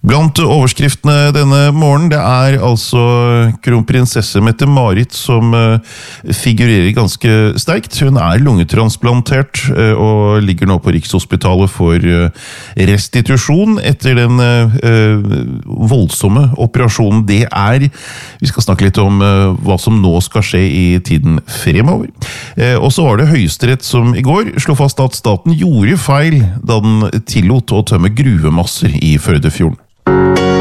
Blant overskriftene denne morgenen, det altså kronprinsesse Mette-Marit som figurerer ganske sterkt. Hun lungetransplantert og ligger nå på Rikshospitalet for restitusjon etter den voldsomme operasjonen det Vi skal snakke litt om hva som nå skal skje i tiden fremover. Og så var det Høyesterett som i går slo fast at staten gjorde feil da den tillot å tømme gruvemasser i Førdefjorden.